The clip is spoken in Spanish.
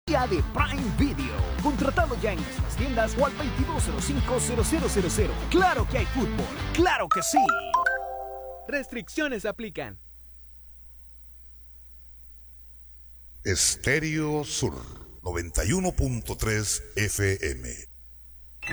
Día de Prime Video. Contratado ya en nuestras tiendas o al 2205-0000. ¡Claro que hay fútbol! ¡Claro que sí! Restricciones aplican. Estéreo Sur 91.3 FM.